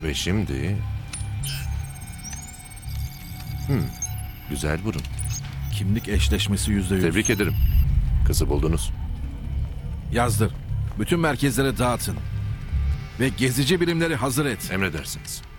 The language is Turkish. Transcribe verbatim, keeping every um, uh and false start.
Ve şimdi... Hmm, güzel burun. Kimlik eşleşmesi yüzde yüz. Tebrik ederim. Kızı buldunuz. Yazdır. Bütün merkezlere dağıtın. Ve gezici birimleri hazır et. Emredersiniz.